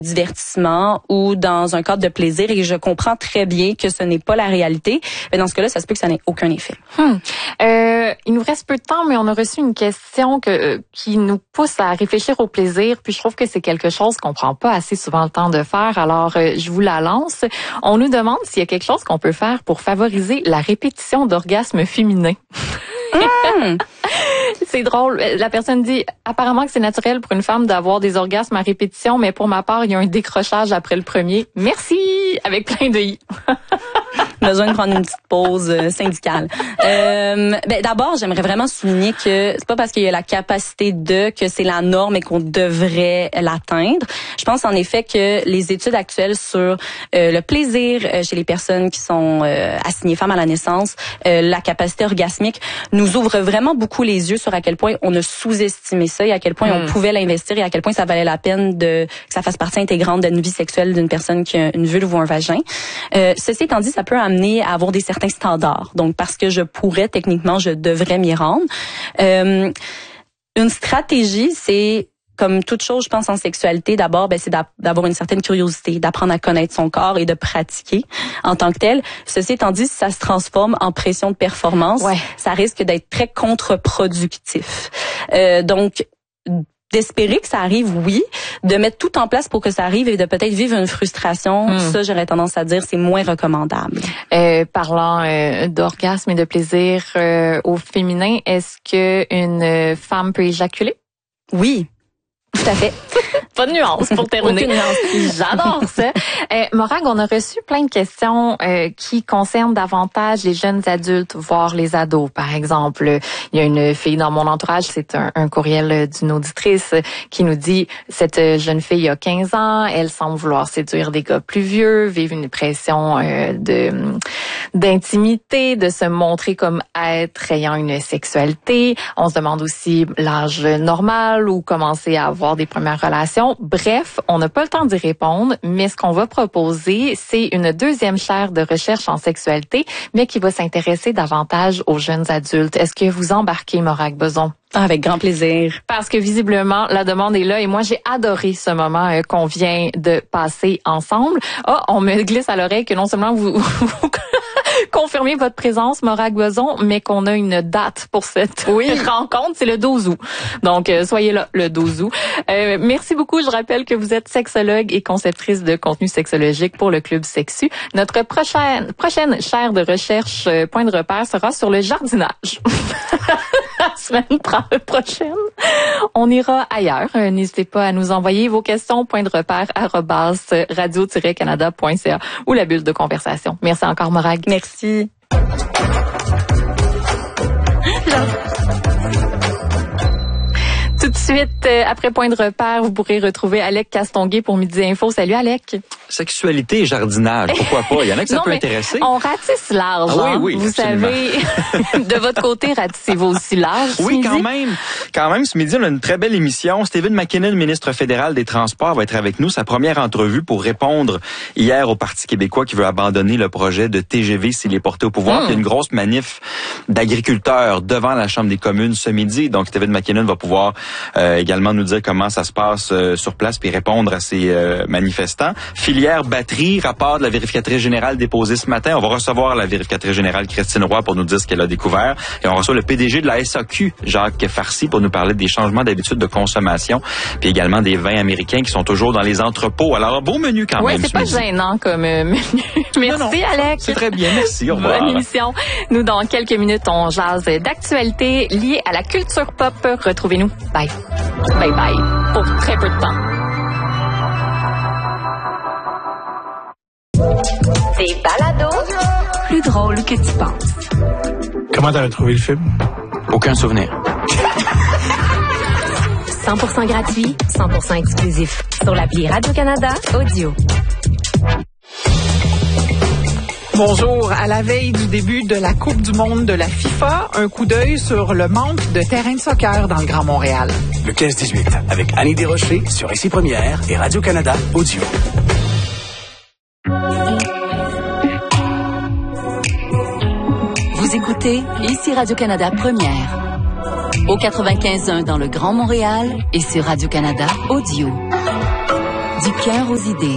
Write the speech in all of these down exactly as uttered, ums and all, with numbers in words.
divertissement ou dans un cadre de plaisir et je comprends très bien que ce n'est pas la réalité. Mais dans ce cas-là, ça se peut que ça n'ait aucun effet. Hmm. Euh, il nous reste peu de temps, mais on a reçu une question que, euh, qui nous pousse à réfléchir au plaisir. Puis je trouve que c'est quelque chose qu'on prend pas assez souvent le temps de faire. Alors, euh, je vous la lance. On nous demande s'il y a quelque chose qu'on peut faire pour favoriser la répétition d'orgasmes féminins. Mmh. C'est drôle. La personne dit apparemment que c'est naturel pour une femme d'avoir des orgasmes à répétition, mais pour ma part, il y a un décrochage après le premier. Merci! Avec plein de i. Besoin de prendre une petite pause euh, syndicale. Euh, ben, d'abord, j'aimerais vraiment souligner que c'est pas parce qu'il y a la capacité de que c'est la norme et qu'on devrait l'atteindre. Je pense en effet que les études actuelles sur euh, le plaisir euh, chez les personnes qui sont euh, assignées femmes à la naissance, euh, la capacité orgasmique, nous ouvrent vraiment beaucoup les yeux sur à quel point on a sous-estimé ça et à quel point mmh. on pouvait l'investir et à quel point ça valait la peine de que ça fasse partie intégrante d'une vie sexuelle d'une personne qui a une vulve ou un vagin. Euh, ceci étant dit, ça peut amener à avoir des certains standards. Donc, parce que je pourrais, techniquement, je devrais m'y rendre. Euh, une stratégie, c'est, comme toute chose, je pense, en sexualité, d'abord, ben, c'est d'avoir une certaine curiosité, d'apprendre à connaître son corps et de pratiquer en tant que tel. Ceci étant dit, si ça se transforme en pression de performance, ouais. ça risque d'être très contre-productif. Euh, donc, d'espérer que ça arrive, oui. De mettre tout en place pour que ça arrive et de peut-être vivre une frustration, mmh. ça, j'aurais tendance à dire, c'est moins recommandable. Euh, parlant euh, d'orgasme et de plaisir euh, au féminin, est-ce que une femme peut éjaculer? Oui. Tout à fait. Pas de nuance pour terminer. Aucune nuance. J'adore ça. Euh, Morag, on a reçu plein de questions euh, qui concernent davantage les jeunes adultes, voire les ados. Par exemple, il y a une fille dans mon entourage, c'est un, un courriel d'une auditrice qui nous dit « Cette jeune fille a quinze ans, elle semble vouloir séduire des gars plus vieux, vivre une pression euh, de d'intimité, de se montrer comme être ayant une sexualité. On se demande aussi l'âge normal ou commencer à avoir des premières relations. Bref, on n'a pas le temps d'y répondre, mais ce qu'on va proposer, c'est une deuxième chaire de recherche en sexualité, mais qui va s'intéresser davantage aux jeunes adultes. Est-ce que vous embarquez, Morag Beson? Ah, avec grand plaisir. Parce que visiblement, la demande est là et moi, j'ai adoré ce moment euh, qu'on vient de passer ensemble. Ah, on me glisse à l'oreille que non seulement vous, vous confirmez votre présence, Morag Beson, mais qu'on a une date pour cette oui. rencontre. C'est le douze août. Donc, euh, soyez là le douze août. Euh, merci beaucoup. Je rappelle que vous êtes sexologue et conceptrice de contenu sexologique pour le Club Sexu. Notre prochaine, prochaine chaire de recherche, euh, point de repère, sera sur le jardinage. La semaine prochaine, on ira ailleurs. Euh, n'hésitez pas à nous envoyer vos questions, point de repère, arrobas, radio tiret canada point c a ou la bulle de conversation. Merci encore, Morag. Merci. Tout de suite, euh, après point de repère, vous pourrez retrouver Alec Castonguay pour Midi Info. Salut, Alec. Sexualité et jardinage, pourquoi pas? Il y en a que ça non, peut intéresser. On ratisse large. Ah, oui, oui, vous absolument. savez, de votre côté, ratissez-vous aussi large. Oui, midi? quand même. Quand même, ce midi, on a une très belle émission. Stephen McKinnon, ministre fédéral des Transports, va être avec nous. Sa première entrevue pour répondre hier au Parti québécois qui veut abandonner le projet de T G V s'il est porté au pouvoir. Mmh. Il y a une grosse manif d'agriculteurs devant la Chambre des communes ce midi. Donc, Stephen McKinnon va pouvoir euh, également nous dire comment ça se passe euh, sur place puis répondre à ces euh, manifestants. Filière batterie, rapport de la vérificatrice générale déposé ce matin. On va recevoir la vérificatrice générale Christine Roy pour nous dire ce qu'elle a découvert. Et on reçoit le P D G de la S A Q, Jacques Farcy, pour nous parler des changements d'habitude de consommation puis également des vins américains qui sont toujours dans les entrepôts. Alors, un beau menu quand ouais, même. Oui, c'est pas midi. Gênant comme euh, menu. Merci, non, non, Alex. C'est très bien. Merci. Au revoir. Bonne émission. Nous, dans quelques minutes, on jase d'actualités liées à la culture pop. Retrouvez-nous. Bye. Bye bye. Pour très peu de temps. Des balados plus drôles que tu penses. Comment t'as trouvé le film? Aucun souvenir. cent pour cent gratuit, cent pour cent exclusif. Sur l'appli Radio-Canada Audio. Bonjour. À la veille du début de la Coupe du monde de la FIFA, un coup d'œil sur le manque de terrain de soccer dans le Grand Montréal. Le quinze dix-huit, avec Annie Desrochers sur Ici Première et Radio-Canada Audio. Vous écoutez Ici Radio-Canada Première. Au quatre-vingt-quinze point un dans le Grand Montréal et sur Radio-Canada Audio. Du cœur aux idées.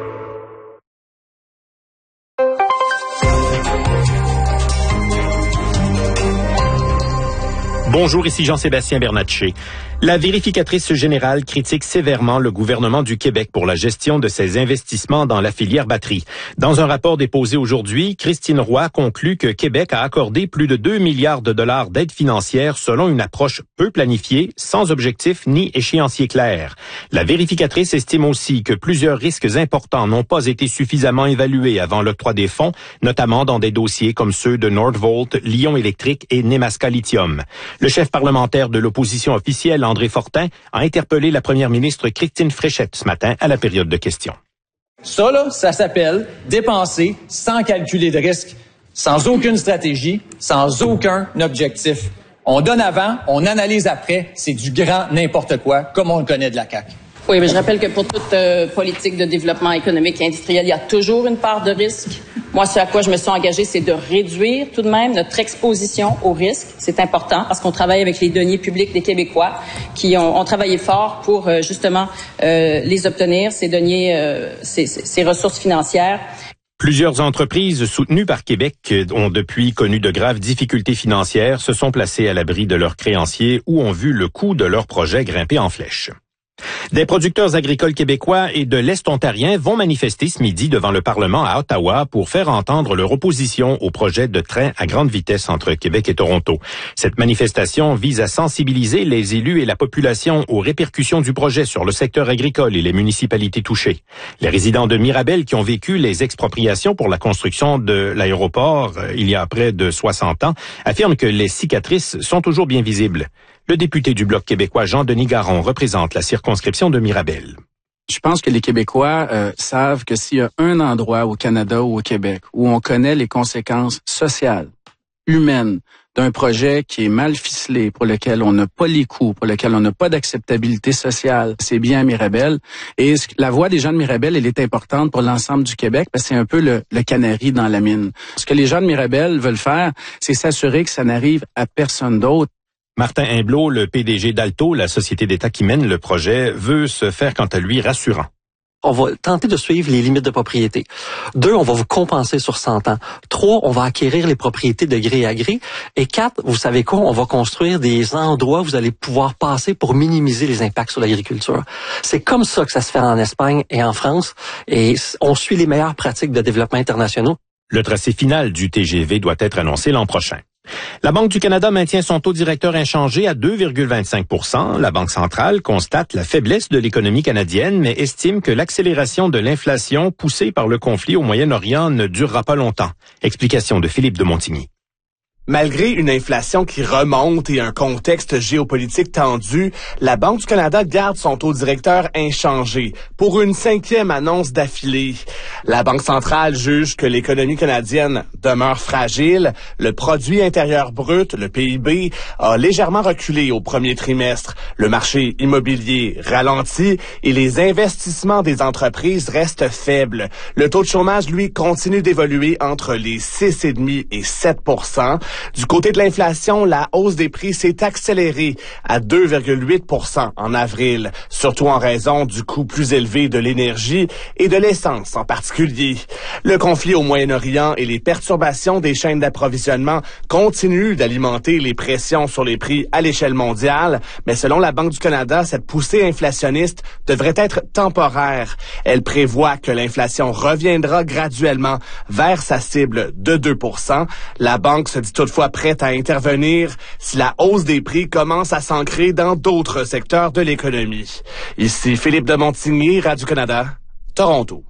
Bonjour, ici Jean-Sébastien Bernatchez. La vérificatrice générale critique sévèrement le gouvernement du Québec pour la gestion de ses investissements dans la filière batterie. Dans un rapport déposé aujourd'hui, Christine Roy conclut que Québec a accordé plus de deux milliards de dollars d'aide financière selon une approche peu planifiée, sans objectif ni échéancier clair. La vérificatrice estime aussi que plusieurs risques importants n'ont pas été suffisamment évalués avant l'octroi des fonds, notamment dans des dossiers comme ceux de Nordvolt, Lion Électrique et Nemaska Lithium. Le chef parlementaire de l'opposition officielle, André Fortin, a interpellé la première ministre Christine Fréchette ce matin à la période de questions. Ça, là, ça s'appelle dépenser sans calculer de risque, sans aucune stratégie, sans aucun objectif. On donne avant, on analyse après, c'est du grand n'importe quoi, comme on le connaît de la C A Q. Oui, mais je rappelle que pour toute euh, politique de développement économique et industriel, il y a toujours une part de risque. Moi, ce à quoi je me suis engagée, c'est de réduire tout de même notre exposition au risque. C'est important parce qu'on travaille avec les deniers publics des Québécois qui ont, ont travaillé fort pour euh, justement euh, les obtenir, ces deniers, euh, ces, ces ressources financières. Plusieurs entreprises soutenues par Québec ont depuis connu de graves difficultés financières, se sont placées à l'abri de leurs créanciers ou ont vu le coût de leurs projets grimper en flèche. Des producteurs agricoles québécois et de l'Est ontarien vont manifester ce midi devant le Parlement à Ottawa pour faire entendre leur opposition au projet de train à grande vitesse entre Québec et Toronto. Cette manifestation vise à sensibiliser les élus et la population aux répercussions du projet sur le secteur agricole et les municipalités touchées. Les résidents de Mirabel qui ont vécu les expropriations pour la construction de l'aéroport euh, il y a près de soixante ans affirment que les cicatrices sont toujours bien visibles. Le député du Bloc québécois Jean-Denis Garon représente la circonscription de Mirabel. Je pense que les Québécois euh, savent que s'il y a un endroit au Canada ou au Québec où on connaît les conséquences sociales, humaines, d'un projet qui est mal ficelé, pour lequel on n'a pas les coûts, pour lequel on n'a pas d'acceptabilité sociale, c'est bien à Mirabel. Et la voix des gens de Mirabel, elle est importante pour l'ensemble du Québec parce que c'est un peu le, le canari dans la mine. Ce que les gens de Mirabel veulent faire, c'est s'assurer que ça n'arrive à personne d'autre. Martin Imblot, le P D G d'Alto, la société d'État qui mène le projet, veut se faire quant à lui rassurant. On va tenter de suivre les limites de propriété. Deux, on va vous compenser sur cent ans. Trois, on va acquérir les propriétés de gré à gré. Et quatre, vous savez quoi, on va construire des endroits où vous allez pouvoir passer pour minimiser les impacts sur l'agriculture. C'est comme ça que ça se fait en Espagne et en France. Et on suit les meilleures pratiques de développement internationaux. Le tracé final du T G V doit être annoncé l'an prochain. La Banque du Canada maintient son taux directeur inchangé à deux virgule vingt-cinq pour cent. La Banque centrale constate la faiblesse de l'économie canadienne, mais estime que l'accélération de l'inflation poussée par le conflit au Moyen-Orient ne durera pas longtemps. Explication de Philippe de Montigny. Malgré une inflation qui remonte et un contexte géopolitique tendu, la Banque du Canada garde son taux directeur inchangé pour une cinquième annonce d'affilée. La Banque centrale juge que l'économie canadienne demeure fragile. Le produit intérieur brut, le P I B, a légèrement reculé au premier trimestre. Le marché immobilier ralentit et les investissements des entreprises restent faibles. Le taux de chômage, lui, continue d'évoluer entre les six virgule cinq et sept pour cent. Du côté de l'inflation, la hausse des prix s'est accélérée à deux virgule huit pour cent en avril, surtout en raison du coût plus élevé de l'énergie et de l'essence en particulier. Le conflit au Moyen-Orient et les perturbations des chaînes d'approvisionnement continuent d'alimenter les pressions sur les prix à l'échelle mondiale, mais selon la Banque du Canada, cette poussée inflationniste devrait être temporaire. Elle prévoit que l'inflation reviendra graduellement vers sa cible de deux pour cent. La banque se dit toutefois prête à intervenir si la hausse des prix commence à s'ancrer dans d'autres secteurs de l'économie. Ici Philippe de Montigny, Radio-Canada, Toronto.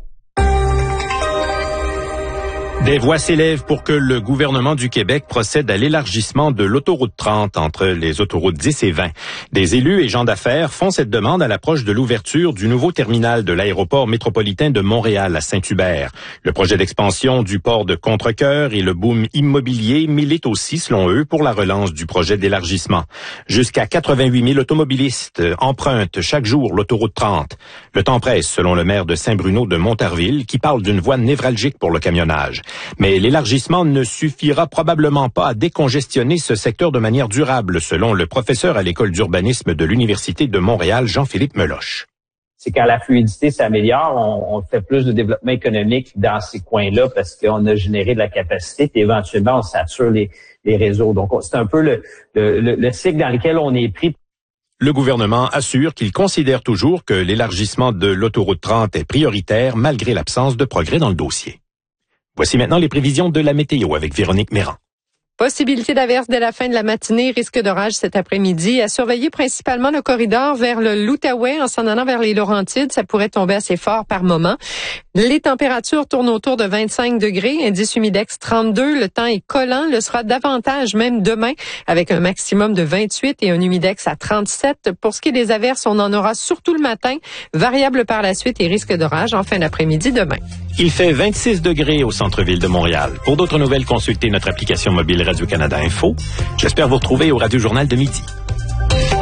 Des voix s'élèvent pour que le gouvernement du Québec procède à l'élargissement de l'autoroute trente entre les autoroutes dix et vingt. Des élus et gens d'affaires font cette demande à l'approche de l'ouverture du nouveau terminal de l'aéroport métropolitain de Montréal à Saint-Hubert. Le projet d'expansion du port de Contrecœur et le boom immobilier militent aussi, selon eux, pour la relance du projet d'élargissement. Jusqu'à quatre-vingt-huit mille automobilistes empruntent chaque jour l'autoroute trente. Le temps presse, selon le maire de Saint-Bruno de Montarville, qui parle d'une voie névralgique pour le camionnage. Mais l'élargissement ne suffira probablement pas à décongestionner ce secteur de manière durable, selon le professeur à l'école d'urbanisme de l'Université de Montréal, Jean-Philippe Meloche. c'est quand la fluidité s'améliore, on, on fait plus de développement économique dans ces coins-là parce qu'on a généré de la capacité, puis éventuellement, on sature les, les réseaux. Donc, c'est un peu le, le, le cycle dans lequel on est pris. Le gouvernement assure qu'il considère toujours que l'élargissement de l'autoroute trente est prioritaire malgré l'absence de progrès dans le dossier. Voici maintenant les prévisions de la météo avec Véronique Méran. Possibilité d'averse dès la fin de la matinée, risque d'orage cet après-midi. À surveiller principalement le corridor vers le l'Outaouais en s'en allant vers les Laurentides. Ça pourrait tomber assez fort par moment. Les températures tournent autour de vingt-cinq degrés, indice humidex trente-deux. Le temps est collant, le sera davantage même demain avec un maximum de vingt-huit et un humidex à trente-sept. Pour ce qui est des averses, on en aura surtout le matin, variable par la suite et risque d'orage en fin d'après-midi demain. Il fait vingt-six degrés au centre-ville de Montréal. Pour d'autres nouvelles, consultez notre application mobile Radio-Canada Info. J'espère vous retrouver au Radio Journal de midi.